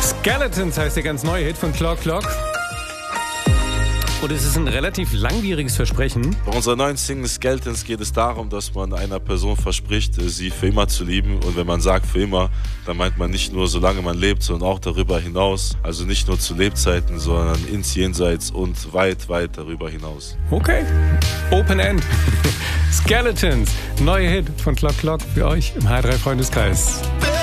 Skeletons heißt der ganz neue Hit von Clock Clock. Und es ist ein relativ langwieriges Versprechen. Bei unserer neuen Single Skeletons geht es darum, dass man einer Person verspricht, sie für immer zu lieben. Und wenn man sagt für immer, dann meint man nicht nur solange man lebt, sondern auch darüber hinaus. Also nicht nur zu Lebzeiten, sondern ins Jenseits und weit, weit darüber hinaus. Okay, Open End. Skeletons, neuer Hit von Clock Clock für euch im H3 Freundeskreis.